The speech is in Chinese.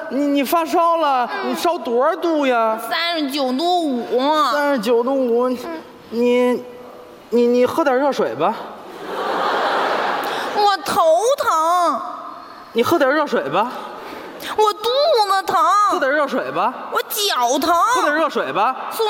你发烧了？你烧多少度呀 39.5度。 39.5度，你喝点热水吧。 我头疼。 你喝点热水吧。 我肚子疼。 喝点热水吧。 我脚疼。 喝点热水吧。